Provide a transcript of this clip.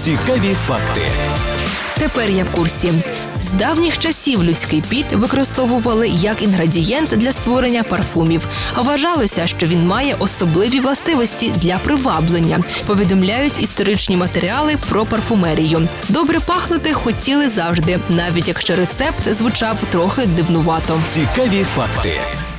Цікаві факти. Тепер я в курсі. З давніх часів людський піт використовували як інгредієнт для створення парфумів. Вважалося, що він має особливі властивості для приваблення, повідомляють історичні матеріали про парфумерію. Добре пахнути хотіли завжди, навіть якщо рецепт звучав трохи дивнувато. Цікаві факти.